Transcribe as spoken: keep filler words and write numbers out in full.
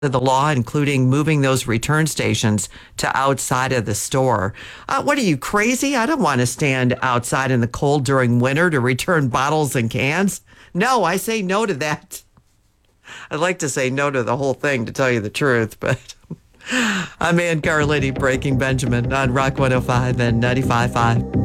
of the law, including moving those return stations to outside of the store. Uh, what are you, crazy? I don't want to stand outside in the cold during winter to return bottles and cans. No, I say no to that. I'd like to say no to the whole thing, to tell you the truth, but I'm Ann Carlini, Breaking Benjamin on Rock one oh five and ninety-five point five.